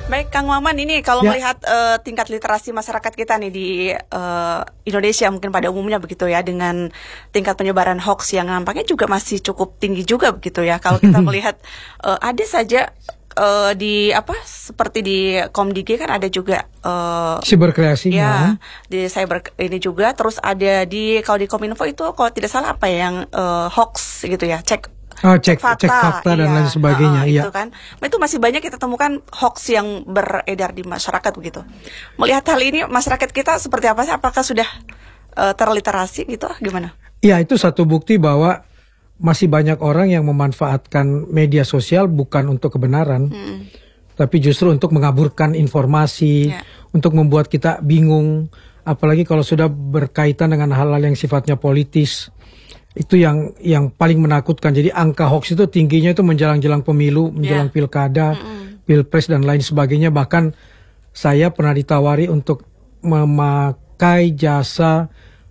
Baik, Kang Maman, ini kalau melihat tingkat literasi masyarakat kita nih di Indonesia mungkin pada umumnya begitu ya, dengan tingkat penyebaran hoax yang nampaknya juga masih cukup tinggi juga begitu ya. Kalau kita melihat ada saja seperti di Komdigi kan ada juga Cyberkreasi ya, di cyber ini juga, terus ada kalau di Kominfo itu kalau tidak salah apa yang hoax gitu ya, cek fakta dan lain sebagainya. Itu kan, itu masih banyak kita temukan hoax yang beredar di masyarakat begitu. Melihat hal ini, masyarakat kita seperti apa sih? Apakah sudah terliterasi gitu? Gimana? Ya, itu satu bukti bahwa masih banyak orang yang memanfaatkan media sosial bukan untuk kebenaran, tapi justru untuk mengaburkan informasi, untuk membuat kita bingung. Apalagi kalau sudah berkaitan dengan hal-hal yang sifatnya politis. Itu yang paling menakutkan. Jadi angka hoax itu tingginya itu menjelang-jelang pemilu, menjelang pilkada, pilpres dan lain sebagainya. Bahkan saya pernah ditawari untuk memakai jasa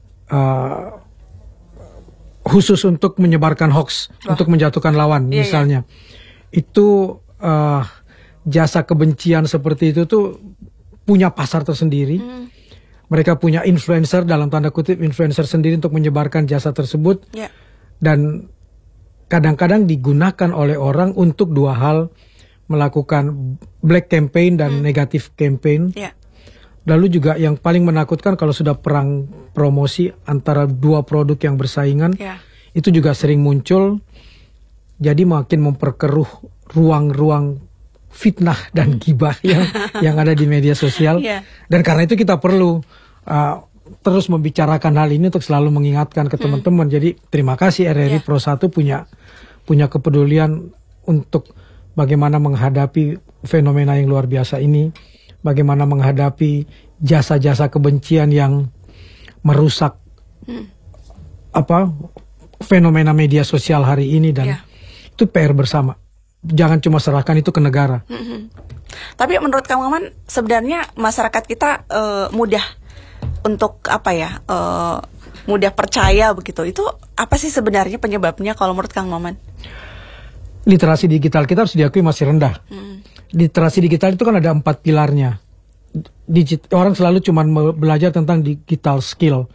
khusus untuk menyebarkan hoax, untuk menjatuhkan lawan misalnya. Itu jasa kebencian seperti itu tuh punya pasar tersendiri. Mereka punya influencer, dalam tanda kutip influencer sendiri untuk menyebarkan jasa tersebut. Dan kadang-kadang digunakan oleh orang untuk dua hal, melakukan black campaign dan negative campaign. Lalu juga yang paling menakutkan kalau sudah perang promosi antara dua produk yang bersaingan, itu juga sering muncul. Jadi makin memperkeruh ruang-ruang fitnah dan gibah yang ada di media sosial. Dan karena itu kita perlu terus membicarakan hal ini untuk selalu mengingatkan ke teman-teman. Jadi terima kasih RRI Pro 1 punya kepedulian untuk bagaimana menghadapi fenomena yang luar biasa ini, bagaimana menghadapi jasa-jasa kebencian yang merusak fenomena media sosial hari ini, dan itu PR bersama. Jangan cuma serahkan itu ke negara. Tapi menurut Kang Maman, sebenarnya masyarakat kita mudah untuk mudah percaya begitu. Itu apa sih sebenarnya penyebabnya kalau menurut Kang Maman? Literasi digital kita harus diakui masih rendah. Literasi digital itu kan ada 4 pilarnya. Orang selalu cuma belajar tentang digital skill,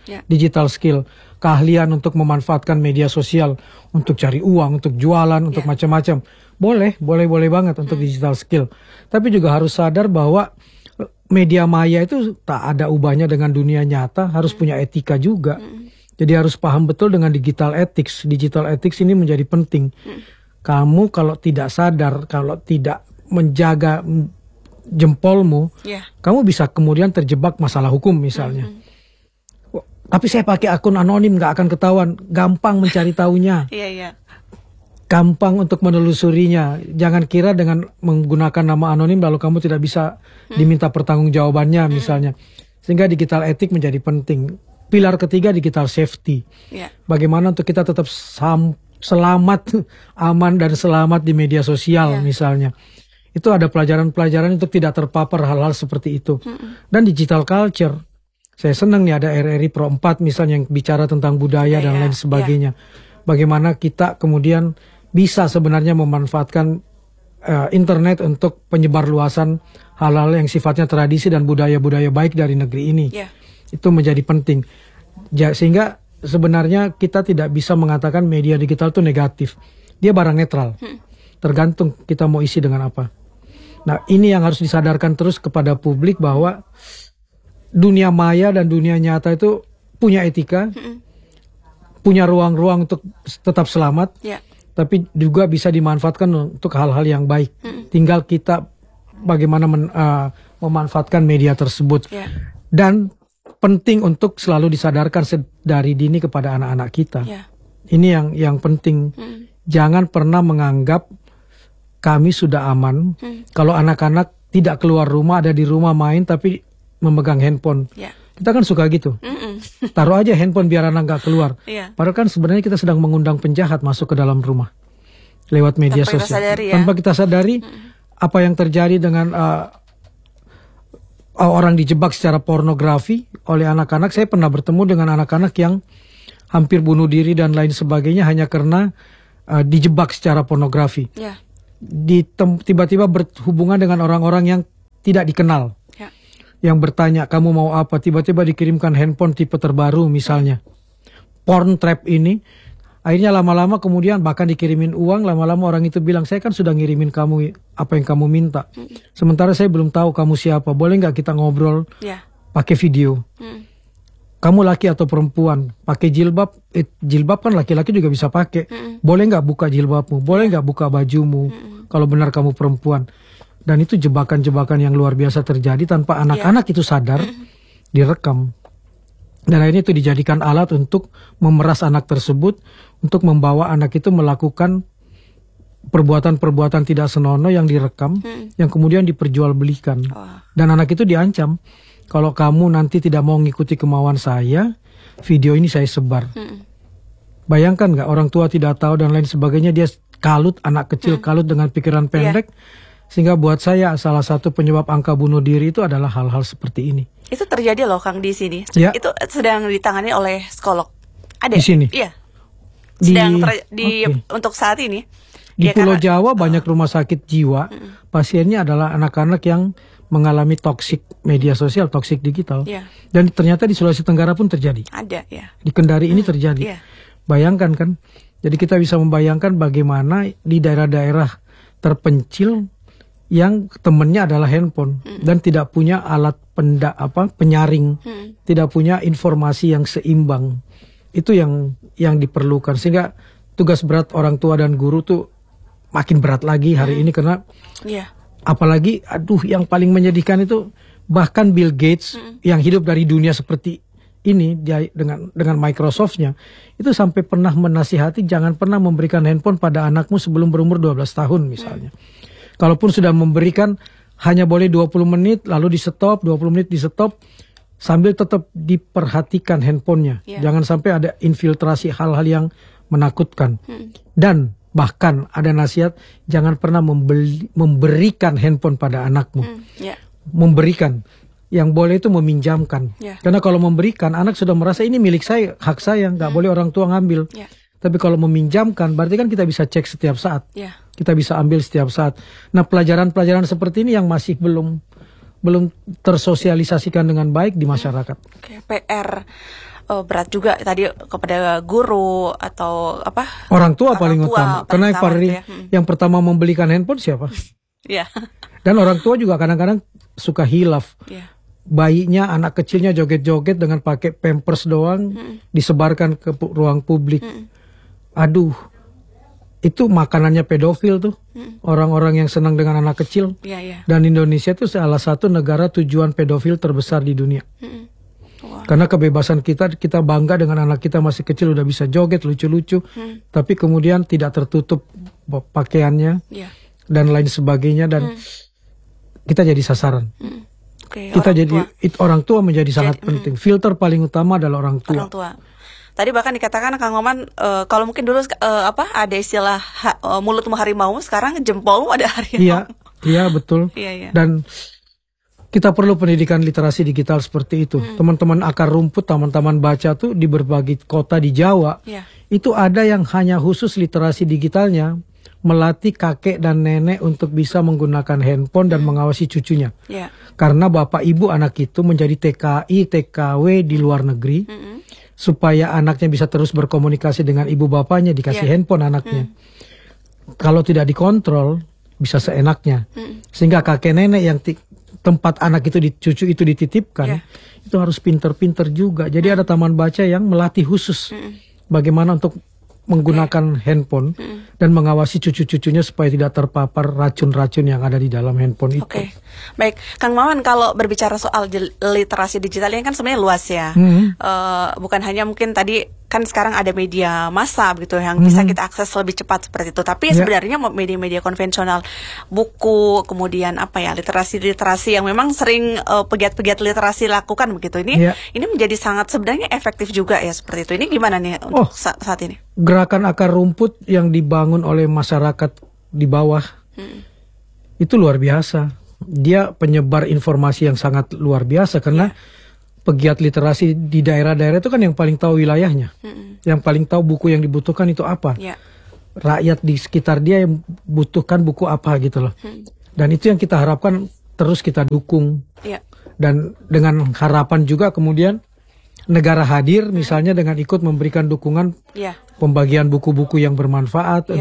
keahlian untuk memanfaatkan media sosial untuk cari uang, untuk jualan, untuk macam-macam. Boleh banget untuk digital skill. Tapi juga harus sadar bahwa media maya itu tak ada ubahnya dengan dunia nyata, harus punya etika juga. Jadi harus paham betul dengan digital ethics. Digital ethics ini menjadi penting. Kamu kalau tidak sadar, kalau tidak menjaga jempolmu, kamu bisa kemudian terjebak masalah hukum misalnya. Tapi saya pakai akun anonim, gak akan ketahuan. Gampang mencari tahunya. Gampang untuk menelusurinya. Jangan kira dengan menggunakan nama anonim lalu kamu tidak bisa diminta pertanggungjawabannya misalnya. Sehingga digital etik menjadi penting. Pilar ketiga, digital safety. Bagaimana untuk kita tetap selamat, aman dan selamat di media sosial misalnya. Itu ada pelajaran-pelajaran untuk tidak terpapar hal-hal seperti itu. Dan digital culture. Saya senang nih ada RRI Pro 4 misalnya yang bicara tentang budaya dan lain sebagainya. Bagaimana kita kemudian bisa sebenarnya memanfaatkan internet untuk penyebarluasan hal-hal yang sifatnya tradisi dan budaya-budaya baik dari negeri ini. Itu menjadi penting. Sehingga sebenarnya kita tidak bisa mengatakan media digital itu negatif. Dia barang netral. Tergantung kita mau isi dengan apa. Nah, ini yang harus disadarkan terus kepada publik bahwa dunia maya dan dunia nyata itu punya etika, punya ruang-ruang untuk tetap selamat, tapi juga bisa dimanfaatkan untuk hal-hal yang baik. Tinggal kita bagaimana memanfaatkan media tersebut. Dan penting untuk selalu disadarkan dari dini kepada anak-anak kita. Ini yang penting. Jangan pernah menganggap kami sudah aman. Kalau anak-anak tidak keluar rumah, ada di rumah main tapi memegang handphone. Kita kan suka gitu. Taruh aja handphone biar anak gak keluar. Padahal kan sebenarnya kita sedang mengundang penjahat masuk ke dalam rumah lewat media sosial. Tanpa kita sadari apa yang terjadi dengan orang dijebak secara pornografi oleh anak-anak. Saya pernah bertemu dengan anak-anak yang hampir bunuh diri dan lain sebagainya hanya karena dijebak secara pornografi. Tiba-tiba berhubungan dengan orang-orang yang tidak dikenal. Yang bertanya kamu mau apa, tiba-tiba dikirimkan handphone tipe terbaru misalnya. Porn trap ini, akhirnya lama-lama kemudian bahkan dikirimin uang, lama-lama orang itu bilang saya kan sudah ngirimin kamu apa yang kamu minta. Sementara saya belum tahu kamu siapa, boleh nggak kita ngobrol pakai video. Kamu laki atau perempuan, pakai jilbab, jilbab kan laki-laki juga bisa pakai. Boleh nggak buka jilbabmu, boleh nggak buka bajumu, kalau benar kamu perempuan. Dan itu jebakan-jebakan yang luar biasa terjadi tanpa anak-anak itu sadar, direkam. Dan akhirnya itu dijadikan alat untuk memeras anak tersebut, untuk membawa anak itu melakukan perbuatan-perbuatan tidak senonoh yang direkam, yang kemudian diperjualbelikan. Dan anak itu diancam, kalau kamu nanti tidak mau mengikuti kemauan saya, video ini saya sebar. Bayangkan nggak, orang tua tidak tahu dan lain sebagainya, dia kalut, anak kecil kalut dengan pikiran pendek. Sehingga buat saya salah satu penyebab angka bunuh diri itu adalah hal-hal seperti ini. Itu terjadi loh Kang di sini. Itu sedang ditangani oleh psikolog. Ada di sini? Iya. Sedang untuk saat ini. Di Pulau Jawa banyak rumah sakit jiwa. Pasiennya adalah anak-anak yang mengalami toksik media sosial, toksik digital. Dan ternyata di Sulawesi Tenggara pun terjadi. Ada, ya. Di Kendari ini terjadi. Bayangkan kan. Jadi kita bisa membayangkan bagaimana di daerah-daerah terpencil yang temennya adalah handphone dan tidak punya alat penyaring, tidak punya informasi yang seimbang. Itu yang diperlukan, sehingga tugas berat orang tua dan guru tuh makin berat lagi hari ini karena apalagi yang paling menyedihkan itu bahkan Bill Gates yang hidup dari dunia seperti ini dia dengan Microsoft-nya itu sampai pernah menasihati jangan pernah memberikan handphone pada anakmu sebelum berumur 12 tahun misalnya. Kalaupun sudah memberikan hanya boleh 20 menit lalu di stop, 20 menit di stop sambil tetap diperhatikan handphonenya. Jangan sampai ada infiltrasi hal-hal yang menakutkan. Dan bahkan ada nasihat jangan pernah memberikan handphone pada anakmu. Memberikan. Yang boleh itu meminjamkan. Karena kalau memberikan anak sudah merasa ini milik saya, hak saya, nggak boleh orang tua ngambil. Tapi kalau meminjamkan berarti kan kita bisa cek setiap saat. Kita bisa ambil setiap saat. Nah, pelajaran-pelajaran seperti ini yang masih belum tersosialisasikan dengan baik di masyarakat. PR berat juga tadi kepada guru atau orang tua paling utama. Karena yang pertama membelikan handphone siapa? Dan orang tua juga kadang-kadang suka hilaf. Bayinya, anak kecilnya joget-joget dengan pakai pampers doang, disebarkan ke ruang publik. Aduh, itu makanannya pedofil tuh. Orang-orang yang senang dengan anak kecil. Dan Indonesia itu salah satu negara tujuan pedofil terbesar di dunia. Karena kebebasan kita bangga dengan anak kita masih kecil udah bisa joget lucu-lucu. Tapi kemudian tidak tertutup pakaiannya dan lain sebagainya, dan kita jadi sasaran. Kita orang tua menjadi sangat penting. Filter paling utama adalah orang tua. Tadi bahkan dikatakan Kang Maman, kalau mungkin dulu ada istilah mulutmu harimau, sekarang jempolmu ada harimau. Iya betul. Dan kita perlu pendidikan literasi digital seperti itu. Teman-teman akar rumput, teman-teman baca tuh di berbagai kota di Jawa, itu ada yang hanya khusus literasi digitalnya, melatih kakek dan nenek untuk bisa menggunakan handphone dan mengawasi cucunya. Karena bapak ibu anak itu menjadi TKI, TKW di luar negeri, supaya anaknya bisa terus berkomunikasi dengan ibu bapaknya, dikasih handphone anaknya. Kalau tidak dikontrol, bisa seenaknya. Sehingga kakek nenek yang tempat anak itu cucu itu dititipkan, itu harus pinter-pinter juga. Jadi ada taman baca yang melatih khusus bagaimana untuk menggunakan handphone dan mengawasi cucu-cucunya supaya tidak terpapar racun-racun yang ada di dalam handphone itu. Baik, Kang Maman, kalau berbicara soal literasi digital ini kan sebenarnya luas ya. Bukan hanya mungkin tadi kan sekarang ada media massa begitu yang bisa kita akses lebih cepat seperti itu. Tapi sebenarnya media-media konvensional, buku, kemudian literasi yang memang sering pegiat-pegiat literasi lakukan begitu. Ini menjadi sangat sebenarnya efektif juga ya seperti itu. Ini gimana nih untuk saat ini? Gerakan akar rumput yang dibangun oleh masyarakat di bawah itu luar biasa. Dia penyebar informasi yang sangat luar biasa karena pegiat literasi di daerah-daerah itu kan yang paling tahu wilayahnya, yang paling tahu buku yang dibutuhkan itu apa. Rakyat di sekitar dia yang butuhkan buku apa gitu loh. Dan itu yang kita harapkan terus kita dukung. Ya. Dan dengan harapan juga kemudian negara hadir misalnya dengan ikut memberikan dukungan pembagian buku-buku yang bermanfaat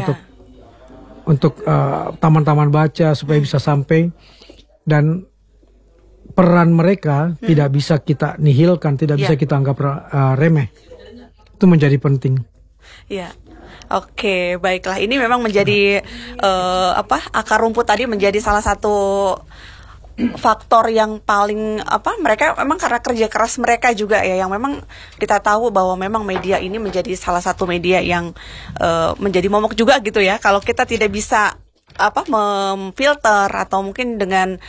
untuk taman-taman baca supaya bisa sampai, dan peran mereka tidak bisa kita nihilkan, tidak bisa kita anggap remeh. Itu menjadi penting. Ya. Oke, baiklah. Ini memang menjadi akar rumput tadi menjadi salah satu faktor yang paling mereka memang karena kerja keras mereka juga ya, yang memang kita tahu bahwa memang media ini menjadi salah satu media yang menjadi momok juga gitu ya. Kalau kita tidak bisa memfilter atau mungkin dengan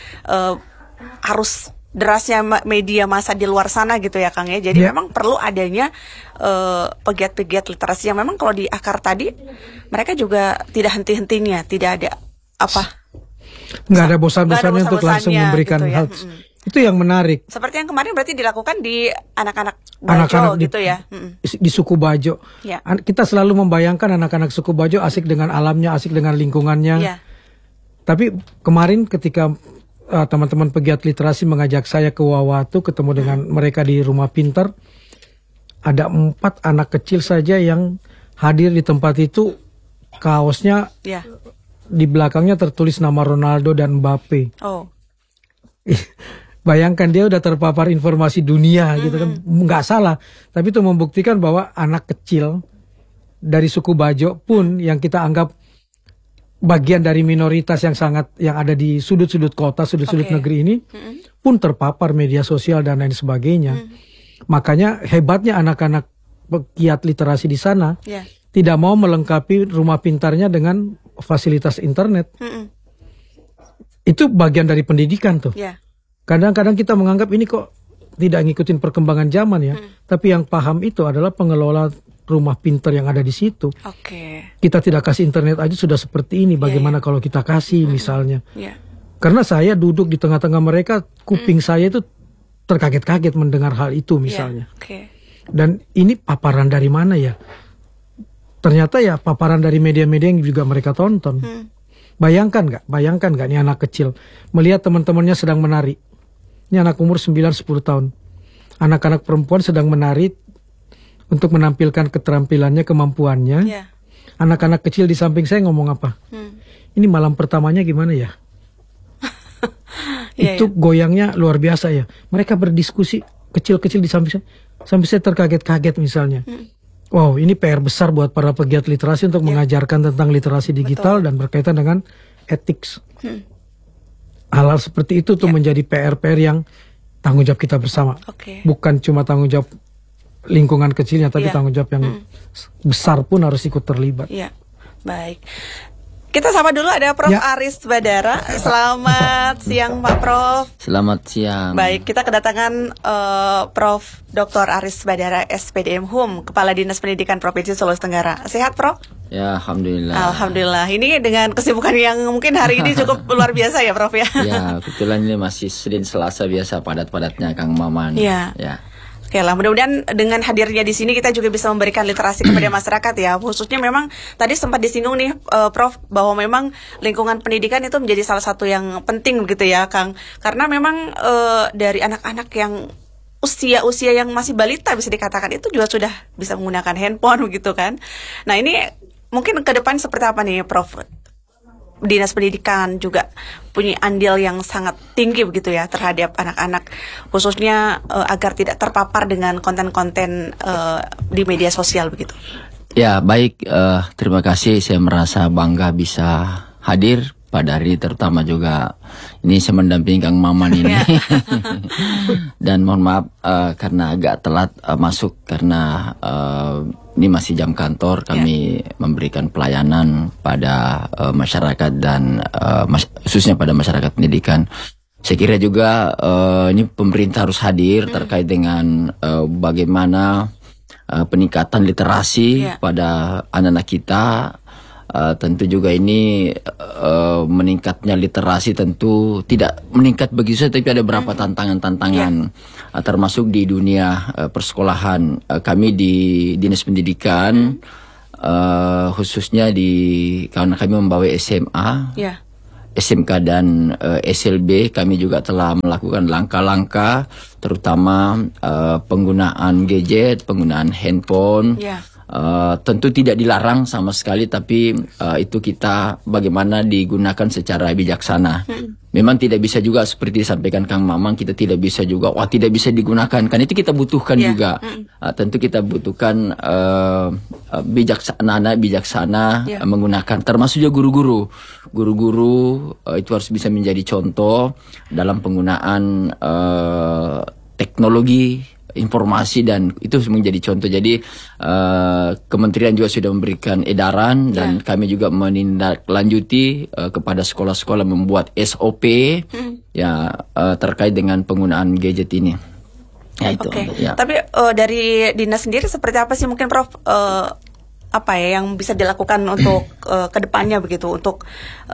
arus derasnya media massa di luar sana gitu ya Kang ya. Jadi memang perlu adanya pegiat-pegiat literasi yang memang kalau di akar tadi mereka juga tidak henti-hentinya, tidak ada nggak ada bosan-bosannya untuk langsung memberikan gitu hal. Itu yang menarik. Seperti yang kemarin berarti dilakukan di anak-anak Bajo gitu ya. Di suku Bajo. Ya. Kita selalu membayangkan anak-anak suku Bajo asik dengan alamnya, asik dengan lingkungannya. Ya. Tapi kemarin ketika teman-teman pegiat literasi mengajak saya ke Wawatu ketemu dengan mereka di Rumah Pintar, ada 4 anak kecil saja yang hadir di tempat itu, kaosnya di belakangnya tertulis nama Ronaldo dan Mbappe. Oh. Bayangkan dia udah terpapar informasi dunia gitu kan, nggak salah. Tapi itu membuktikan bahwa anak kecil dari suku Bajo pun yang kita anggap bagian dari minoritas yang ada di sudut-sudut kota, sudut-sudut negeri ini pun terpapar media sosial dan lain sebagainya. Makanya hebatnya anak-anak pegiat literasi di sana tidak mau melengkapi rumah pintarnya dengan fasilitas internet. Itu bagian dari pendidikan tuh. Kadang-kadang kita menganggap ini kok tidak ngikutin perkembangan zaman ya. Tapi yang paham itu adalah pengelola rumah pintar yang ada di situ. Kita tidak kasih internet aja sudah seperti ini. Bagaimana kalau kita kasih misalnya? Karena saya duduk di tengah-tengah mereka, kuping saya itu terkaget-kaget mendengar hal itu misalnya. Dan ini paparan dari mana ya? Ternyata ya paparan dari media-media yang juga mereka tonton. Bayangkan nggak nih anak kecil melihat teman-temannya sedang menari. Ini anak umur 9-10 tahun. Anak-anak perempuan sedang menari untuk menampilkan keterampilannya, kemampuannya. Anak-anak kecil di samping saya ngomong apa? Ini malam pertamanya gimana ya? Itu goyangnya luar biasa ya. Mereka berdiskusi kecil-kecil di samping saya. Sampai saya terkaget-kaget misalnya. Wow, ini PR besar buat para pegiat literasi untuk mengajarkan tentang literasi digital dan berkaitan dengan etik. Hal-hal seperti itu tuh menjadi PR-PR yang tanggung jawab kita bersama. Bukan cuma tanggung jawab lingkungan kecilnya, tapi tanggung jawab yang besar pun harus ikut terlibat. Baik. Kita sapa dulu ada Prof. Aris Badara. Selamat siang Pak Prof. Selamat siang. Baik, kita kedatangan Prof. Dr. Aris Badara, SPDM HUM, Kepala Dinas Pendidikan Provinsi Sulawesi Tenggara. Sehat Prof? Ya, Alhamdulillah. Alhamdulillah. Ini dengan kesibukan yang mungkin hari ini cukup luar biasa ya Prof ya? Ya, kebetulan ini masih Senin Selasa biasa padat-padatnya Kang Maman. Ya. Oke lah, mudah-mudahan dengan hadirnya di sini kita juga bisa memberikan literasi kepada masyarakat ya. Khususnya memang tadi sempat disinggung nih Prof bahwa memang lingkungan pendidikan itu menjadi salah satu yang penting gitu ya Kang. Karena memang dari anak-anak yang usia yang masih balita bisa dikatakan itu juga sudah bisa menggunakan handphone gitu kan. Nah ini mungkin ke depan seperti apa nih Prof? Dinas Pendidikan juga punya andil yang sangat tinggi begitu ya terhadap anak-anak, khususnya agar tidak terpapar dengan konten-konten di media sosial begitu. Ya baik, terima kasih. Saya merasa bangga bisa hadir pada hari terutama juga ini saya mendampingi Kang Maman ini. Dan mohon maaf karena agak telat masuk karena ini masih jam kantor, kami memberikan pelayanan pada masyarakat dan khususnya pada masyarakat pendidikan. Saya kira juga ini pemerintah harus hadir terkait dengan bagaimana peningkatan literasi pada anak-anak kita. Tentu juga ini meningkatnya literasi tentu tidak meningkat begitu saja, tapi ada beberapa tantangan-tantangan termasuk di dunia persekolahan. Kami di Dinas Pendidikan khususnya karena kami membawa SMA SMK dan SLB kami juga telah melakukan langkah-langkah terutama penggunaan gadget, penggunaan handphone. Tentu tidak dilarang sama sekali, tapi itu kita bagaimana digunakan secara bijaksana. Memang tidak bisa juga seperti disampaikan Kang Mamang, kita tidak bisa juga tidak bisa digunakan, kan itu kita butuhkan juga. Tentu kita butuhkan bijaksana menggunakan, termasuk juga guru-guru itu harus bisa menjadi contoh dalam penggunaan teknologi informasi, dan itu menjadi contoh. Jadi kementerian juga sudah memberikan edaran dan kami juga menindaklanjuti kepada sekolah-sekolah membuat SOP terkait dengan penggunaan gadget ini. Ya itu. Tapi dari dinas sendiri seperti apa sih mungkin Prof apa ya yang bisa dilakukan untuk kedepannya begitu, untuk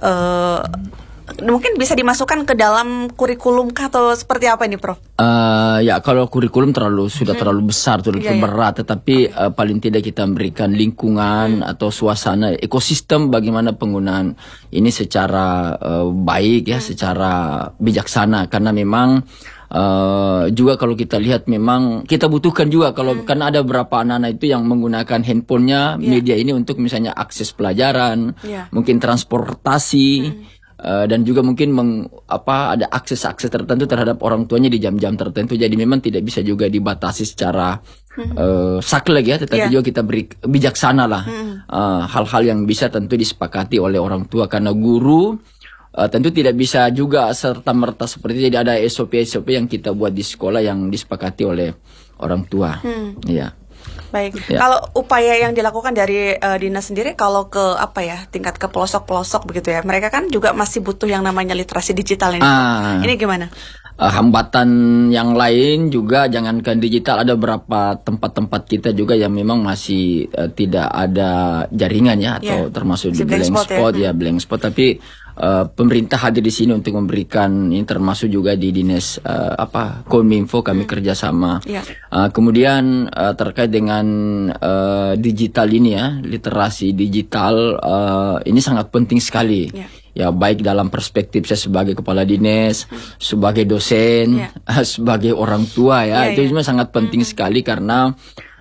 mungkin bisa dimasukkan ke dalam kurikulum kah atau seperti apa ini, Prof? Ya kalau kurikulum sudah terlalu besar, terlalu berat. Tetapi paling tidak kita memberikan lingkungan atau suasana ekosistem bagaimana penggunaan ini secara baik ya, secara bijaksana. Karena memang juga kalau kita lihat memang kita butuhkan juga karena ada beberapa anak-anak itu yang menggunakan handphonenya media ini untuk misalnya akses pelajaran, mungkin transportasi. Dan juga mungkin ada akses-akses tertentu terhadap orang tuanya di jam-jam tertentu. Jadi memang tidak bisa juga dibatasi secara saklek ya, tetapi juga kita beri bijaksana lah. Hal-hal yang bisa tentu disepakati oleh orang tua, karena guru tentu tidak bisa juga serta-merta seperti itu. Jadi ada SOP-SOP yang kita buat di sekolah yang disepakati oleh orang tua. Ya. Baik, kalau upaya yang dilakukan dari dinas sendiri, kalau ke tingkat ke pelosok-pelosok begitu ya, mereka kan juga masih butuh yang namanya literasi digital ini. Ini gimana? Hambatan yang lain juga, jangankan digital, ada beberapa tempat-tempat kita juga yang memang masih tidak ada jaringan ya, atau termasuk di blank spot. Tapi pemerintah hadir di sini untuk memberikan ini, termasuk juga di dinas Kominfo kami kerjasama. Kemudian terkait dengan digital ini ya, literasi digital ini sangat penting sekali. Ya, baik dalam perspektif saya sebagai kepala dinas, sebagai dosen, sebagai orang tua ya, itu cuma sangat penting sekali, karena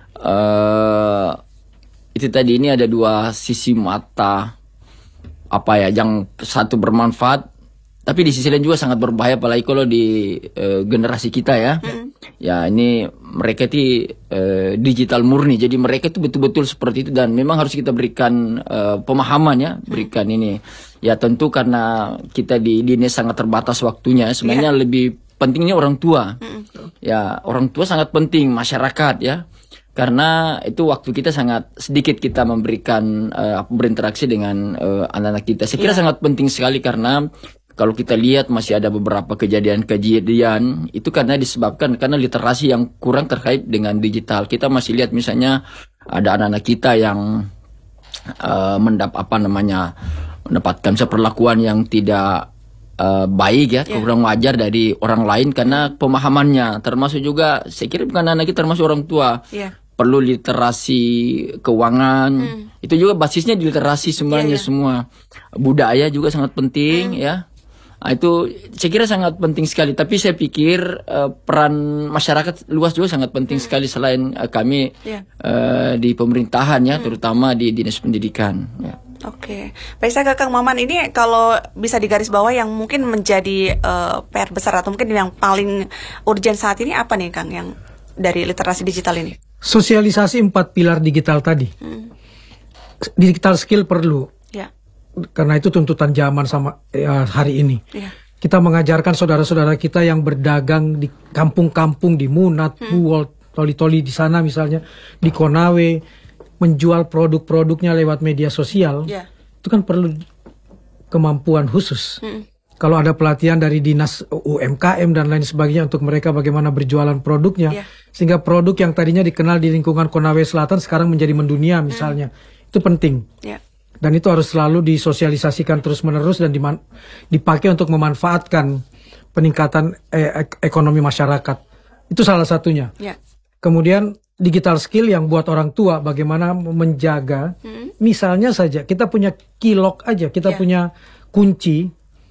itu tadi ini ada dua sisi mata, yang satu bermanfaat, tapi di sisi lain juga sangat berbahaya, apalagi kalau di generasi kita ya. Ya ini mereka itu digital murni, jadi mereka itu betul-betul seperti itu, dan memang harus kita berikan pemahaman ya, berikan ini. Ya tentu karena kita di dinas sangat terbatas waktunya, sebenarnya lebih pentingnya orang tua. Ya orang tua sangat penting, masyarakat ya. Karena itu waktu kita sangat sedikit, kita memberikan berinteraksi dengan anak-anak kita. Saya kira sangat penting sekali, karena kalau kita lihat masih ada beberapa kejadian itu karena disebabkan karena literasi yang kurang terkait dengan digital. Kita masih lihat misalnya ada anak-anak kita yang mendapatkan perlakuan yang tidak baik ya, kurang wajar dari orang lain karena pemahamannya. Termasuk juga saya kira bukan anak kita, termasuk orang tua. Perlu literasi keuangan. Itu juga basisnya di literasi semuanya semua. Budaya juga sangat penting ya. Nah, itu saya kira sangat penting sekali. Tapi saya pikir peran masyarakat luas juga sangat penting sekali, selain kami di pemerintahan ya, terutama di dinas pendidikan ya. Oke, baik, saya ke Kang Maman. Ini kalau bisa digaris bawah yang mungkin menjadi PR besar atau mungkin yang paling urgent saat ini apa nih Kang, yang dari literasi digital ini? Sosialisasi 4 pilar digital tadi. Digital skill perlu. Karena itu tuntutan zaman sama hari ini. Kita mengajarkan saudara-saudara kita yang berdagang di kampung-kampung, di Munat, Buol, Toli-Toli di sana misalnya, di Konawe, menjual produk-produknya lewat media sosial. Itu kan perlu kemampuan khusus. Kalau ada pelatihan dari dinas UMKM dan lain sebagainya untuk mereka bagaimana berjualan produknya, sehingga produk yang tadinya dikenal di lingkungan Konawe Selatan sekarang menjadi mendunia misalnya, itu penting. Dan itu harus selalu disosialisasikan terus-menerus dan dipakai untuk memanfaatkan peningkatan ekonomi masyarakat. Itu salah satunya. Kemudian digital skill yang buat orang tua bagaimana menjaga, misalnya saja kita punya kilok aja, kita punya kunci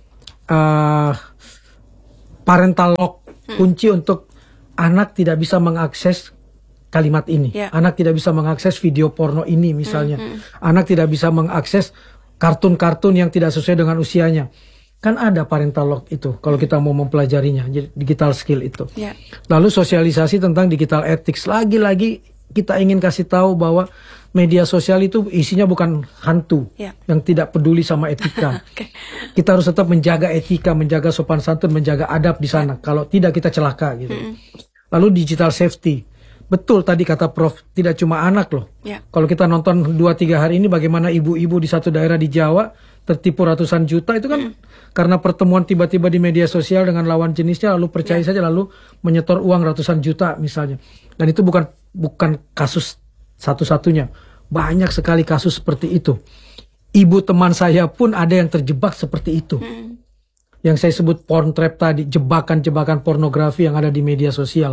parental lock, kunci untuk anak tidak bisa mengakses kalimat ini. Anak tidak bisa mengakses video porno ini misalnya. Anak tidak bisa mengakses kartun-kartun yang tidak sesuai dengan usianya. Kan ada parental lock itu kalau kita mau mempelajarinya, digital skill itu. Lalu sosialisasi tentang digital ethics. Lagi-lagi kita ingin kasih tahu bahwa media sosial itu isinya bukan hantu yang tidak peduli sama etika. Kita harus tetap menjaga etika, menjaga sopan santun, menjaga adab di sana. Kalau tidak kita celaka gitu. Lalu digital safety. Betul tadi kata Prof, tidak cuma anak loh. Kalau kita nonton 2-3 hari ini bagaimana ibu-ibu di satu daerah di Jawa tertipu ratusan juta, itu kan karena pertemuan tiba-tiba di media sosial dengan lawan jenisnya, lalu percaya saja, lalu menyetor uang ratusan juta misalnya. Dan itu bukan kasus satu-satunya. Banyak sekali kasus seperti itu. Ibu teman saya pun ada yang terjebak seperti itu. Yang saya sebut porn trap tadi, jebakan-jebakan pornografi yang ada di media sosial.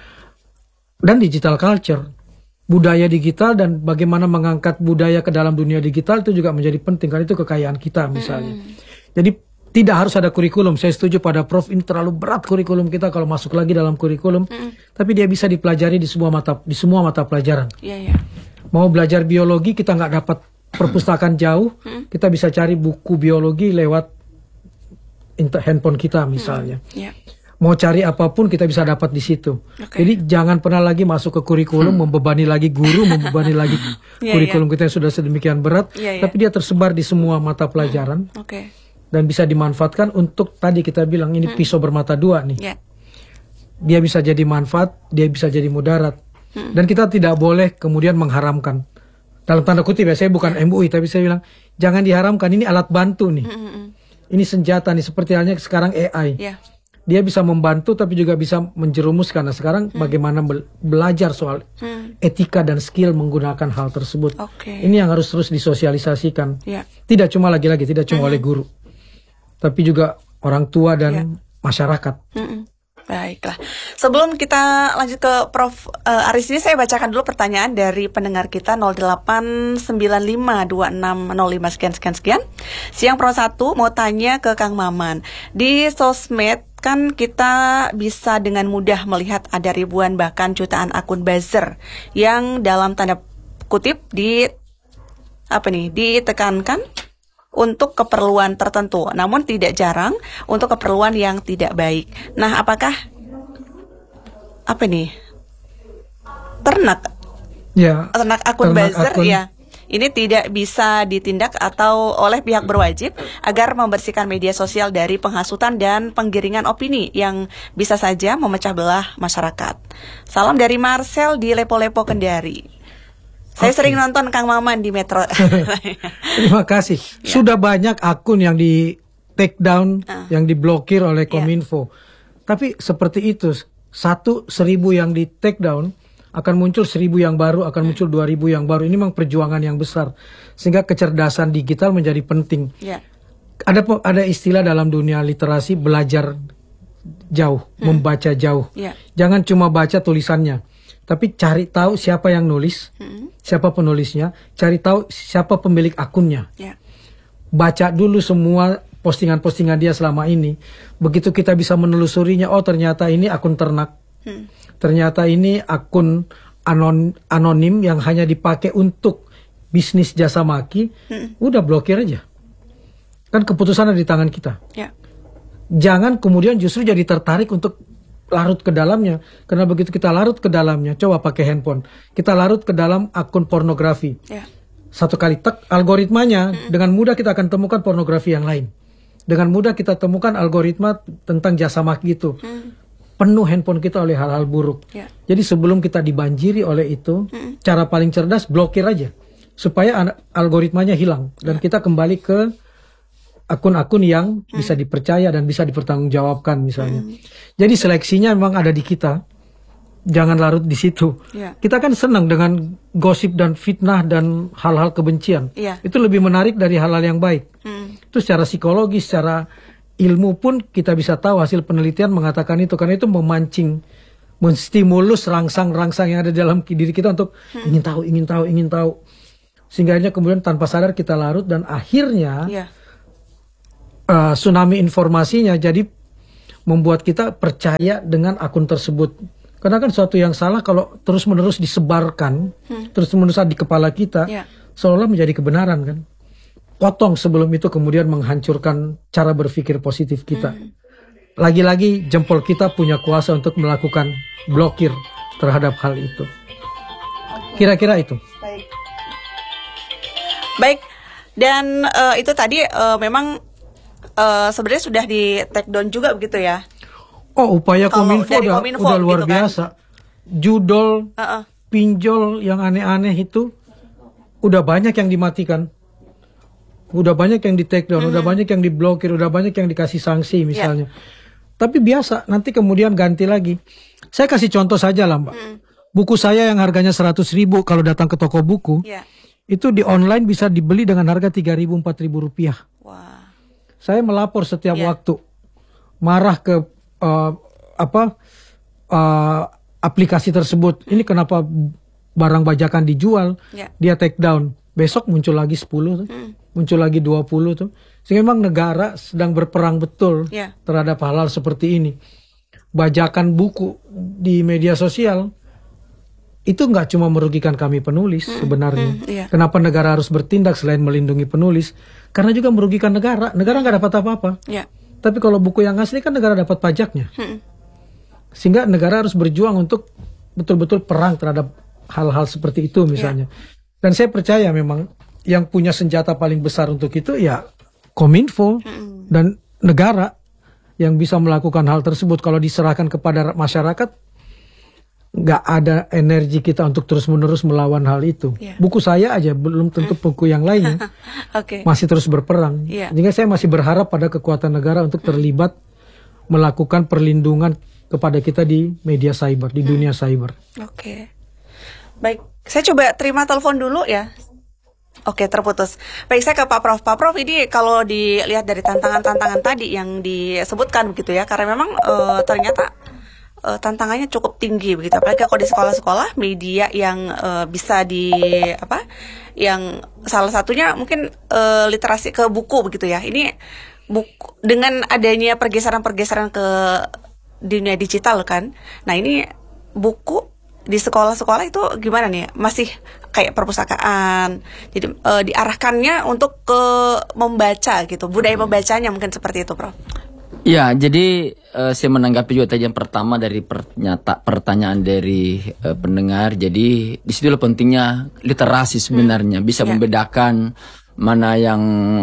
Dan digital culture, budaya digital dan bagaimana mengangkat budaya ke dalam dunia digital itu juga menjadi penting, karena itu kekayaan kita misalnya. Jadi tidak harus ada kurikulum. Saya setuju pada Prof, ini terlalu berat kurikulum kita kalau masuk lagi dalam kurikulum. Tapi dia bisa dipelajari di semua mata pelajaran. Mau belajar biologi, kita nggak dapat perpustakaan jauh, kita bisa cari buku biologi lewat handphone kita misalnya. Mau cari apapun kita bisa dapat di situ. Jadi jangan pernah lagi masuk ke kurikulum, membebani lagi guru, membebani lagi kurikulum kita yang sudah sedemikian berat. Tapi dia tersebar di semua mata pelajaran. Dan bisa dimanfaatkan untuk, tadi kita bilang ini pisau bermata dua nih. Dia bisa jadi manfaat, dia bisa jadi mudarat. Dan kita tidak boleh kemudian mengharamkan. Dalam tanda kutip ya, saya bukan MUI, tapi saya bilang jangan diharamkan, ini alat bantu nih. Ini senjata nih, seperti halnya sekarang AI. Dia bisa membantu tapi juga bisa menjerumuskan. Nah sekarang bagaimana belajar soal etika dan skill menggunakan hal tersebut. Ini yang harus terus disosialisasikan. Tidak cuma lagi-lagi, tidak cuma oleh guru, tapi juga orang tua dan masyarakat. Baiklah. Sebelum kita lanjut ke Prof Aris ini, saya bacakan dulu pertanyaan dari pendengar kita 08952605 sekian. Siang Pro 1 mau tanya ke Kang Maman. Di sosmed kan kita bisa dengan mudah melihat ada ribuan bahkan jutaan akun buzzer yang dalam tanda kutip ditekankan untuk keperluan tertentu, namun tidak jarang untuk keperluan yang tidak baik. Nah, apakah ternak akun buzzer ini tidak bisa ditindak atau oleh pihak berwajib agar membersihkan media sosial dari penghasutan dan penggiringan opini yang bisa saja memecah belah masyarakat. Salam dari Marcel di Lepo-Lepo, Kendari. Saya sering nonton Kang Maman di Metro. Terima kasih. Sudah banyak akun yang di take down, yang diblokir oleh Kominfo. Tapi seperti itu, 1.000 yang di take down, akan muncul 1.000 yang baru, akan muncul 2.000 yang baru. Ini memang perjuangan yang besar. Sehingga kecerdasan digital menjadi penting. Ada istilah dalam dunia literasi, belajar jauh, membaca jauh. Jangan cuma baca tulisannya, tapi cari tahu siapa yang nulis, siapa penulisnya, cari tahu siapa pemilik akunnya. Baca dulu semua postingan-postingan dia selama ini. Begitu kita bisa menelusurinya, oh ternyata ini akun ternak. Ternyata ini akun anonim yang hanya dipakai untuk bisnis jasa maki. Udah blokir aja. Kan keputusan ada di tangan kita. Jangan kemudian justru jadi tertarik untuk larut ke dalamnya. Karena begitu kita larut ke dalamnya, coba pakai handphone, kita larut ke dalam akun pornografi. Satu kali tek algoritmanya, dengan mudah kita akan temukan pornografi yang lain. Dengan mudah kita temukan algoritma tentang jasa maki itu. Penuh handphone kita oleh hal-hal buruk. Jadi sebelum kita dibanjiri oleh itu, cara paling cerdas blokir aja supaya algoritmanya hilang dan kita kembali ke akun-akun yang bisa dipercaya dan bisa dipertanggungjawabkan misalnya. Jadi seleksinya memang ada di kita. Jangan larut di situ. Kita kan senang dengan gosip dan fitnah dan hal-hal kebencian. Itu lebih menarik dari hal-hal yang baik. Itu secara psikologis, secara ilmu pun kita bisa tahu, hasil penelitian mengatakan itu, karena itu memancing, menstimulus rangsang-rangsang yang ada dalam diri kita untuk ingin tahu. Sehingga kemudian tanpa sadar kita larut dan akhirnya tsunami informasinya, jadi membuat kita percaya dengan akun tersebut. Karena kan suatu yang salah kalau terus-menerus disebarkan, terus-menerus di kepala kita, seolah menjadi kebenaran kan. Potong sebelum itu kemudian menghancurkan cara berpikir positif kita. Lagi-lagi jempol kita punya kuasa untuk melakukan blokir terhadap hal itu. Kira-kira itu. Baik. Dan itu tadi memang sebenarnya sudah di take down juga begitu ya? Oh, upaya Kominfo udah luar gitu biasa. Kan? Judol, pinjol yang aneh-aneh itu udah banyak yang dimatikan. Udah banyak yang di take down, udah banyak yang diblokir, udah banyak yang dikasih sanksi misalnya. Tapi biasa, nanti kemudian ganti lagi. Saya kasih contoh saja lah Mbak. Buku saya yang harganya 100.000 kalau datang ke toko buku, itu di online bisa dibeli dengan harga 3.000-4.000 rupiah. Wah. Saya melapor setiap waktu, marah ke aplikasi tersebut. Ini kenapa barang bajakan dijual, dia take down. Besok muncul lagi 10 tuh, muncul lagi 20 tuh. Sehingga memang negara sedang berperang betul terhadap hal-hal seperti ini. Bajakan buku di media sosial itu nggak cuma merugikan kami penulis sebenarnya. Kenapa negara harus bertindak selain melindungi penulis? Karena juga merugikan negara. Negara nggak dapat apa-apa. Tapi kalau buku yang asli kan negara dapat pajaknya. Sehingga negara harus berjuang untuk betul-betul perang terhadap hal-hal seperti itu misalnya. Dan saya percaya memang yang punya senjata paling besar untuk itu ya Kominfo dan negara yang bisa melakukan hal tersebut. Kalau diserahkan kepada masyarakat, nggak ada energi kita untuk terus-menerus melawan hal itu. Buku saya aja belum tentu buku yang lainnya masih terus berperang. Sehingga saya masih berharap pada kekuatan negara untuk terlibat melakukan perlindungan kepada kita di media cyber, di dunia cyber. Baik, saya coba terima telepon dulu ya. Oke, terputus. Baik, saya ke Pak Prof. Pak Prof, ini kalau dilihat dari tantangan-tantangan tadi yang disebutkan begitu ya, karena memang ternyata tantangannya cukup tinggi begitu. Apalagi kalau di sekolah-sekolah, media yang bisa yang salah satunya mungkin literasi ke buku begitu ya. Ini buku dengan adanya pergeseran-pergeseran ke dunia digital kan. Nah, ini buku di sekolah-sekolah itu gimana nih? Masih kayak perpustakaan. Jadi diarahkannya untuk ke membaca gitu. Budaya membacanya mungkin seperti itu, Prof. Ya, jadi saya menanggapi juga tadi yang pertama dari pertanyaan dari pendengar. Jadi di situ pentingnya literasi sebenarnya, bisa membedakan mana yang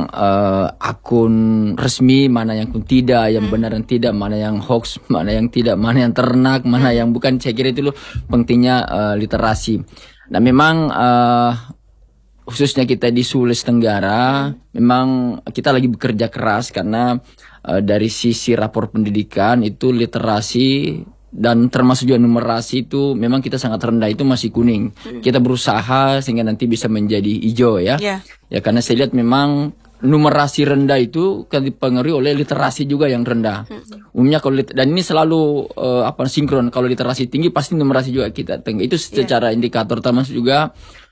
akun resmi, mana yang akun tidak, yang benar dan tidak, mana yang hoax, mana yang tidak, mana yang ternak, mana yang bukan. Saya kira itu loh pentingnya literasi. Nah, memang khususnya kita di Sulawesi Tenggara, memang kita lagi bekerja keras karena dari sisi rapor pendidikan itu literasi dan termasuk juga numerasi itu memang kita sangat rendah, itu masih kuning. Kita berusaha sehingga nanti bisa menjadi hijau ya. Ya, karena saya lihat memang numerasi rendah itu kan dipengaruhi oleh literasi juga yang rendah. Umumnya kalau dan ini selalu sinkron. Kalau literasi tinggi pasti numerasi juga kita tinggi. Itu secara indikator, termasuk juga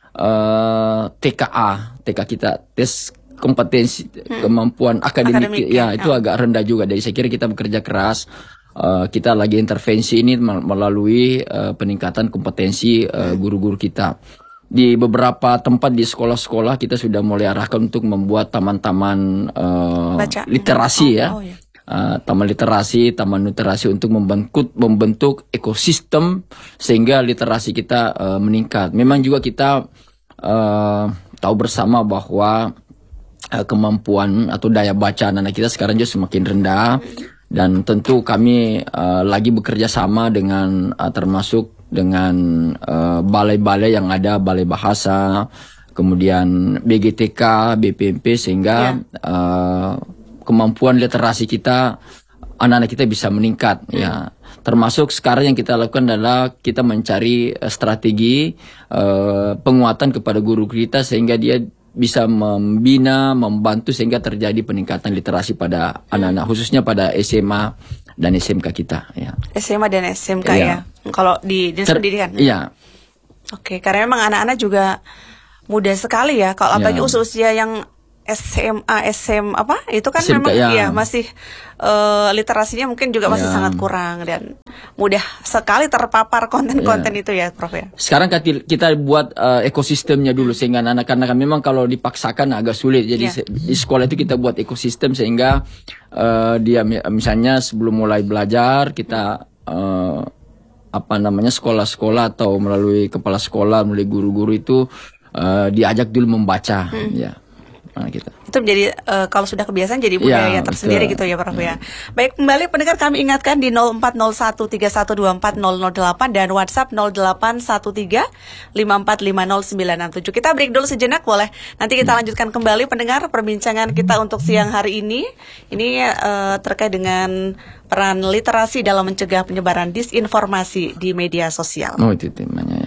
TK kita, tes kompetensi kemampuan akademik ya itu agak rendah juga. Jadi saya kira kita bekerja keras. Kita lagi intervensi ini melalui peningkatan kompetensi guru-guru kita. Di beberapa tempat di sekolah-sekolah kita sudah mulai arahkan untuk membuat taman-taman literasi taman literasi, taman literasi untuk membentuk ekosistem sehingga literasi kita meningkat. Memang juga kita tahu bersama bahwa kemampuan atau daya baca anak kita sekarang juga semakin rendah. Dan tentu kami lagi bekerja sama dengan termasuk dengan balai-balai yang ada, balai bahasa, kemudian BGTK, BPMP, sehingga kemampuan literasi kita, anak-anak kita bisa meningkat. Ya, termasuk sekarang yang kita lakukan adalah kita mencari strategi penguatan kepada guru kita sehingga dia bisa membina, membantu sehingga terjadi peningkatan literasi pada anak-anak, khususnya pada SMA dan SMK kita. Ya. SMA dan SMK ya. Kalau di dinas pendidikan. Iya. Oke, karena memang anak-anak juga mudah sekali ya. Kalau apalagi usia yang SMA, itu kan SMK, memang ya. ya masih literasinya mungkin juga masih sangat kurang dan mudah sekali terpapar konten-konten itu ya, Prof ya. Sekarang kita buat ekosistemnya dulu sehingga anak-anak memang kalau dipaksakan agak sulit. Jadi di sekolah itu kita buat ekosistem sehingga dia misalnya sebelum mulai belajar kita sekolah-sekolah atau melalui kepala sekolah, melalui guru-guru itu diajak dulu membaca ya. Kita. Itu menjadi kalau sudah kebiasaan jadi budaya tersendiri gitu ya, Prof ya. Baik, kembali pendengar kami ingatkan di 040131240008 dan WhatsApp 0813545097. Kita break dulu sejenak boleh. Nanti kita lanjutkan kembali pendengar perbincangan kita untuk siang hari ini. Ini terkait dengan peran literasi dalam mencegah penyebaran disinformasi di media sosial. Oh, itu temanya.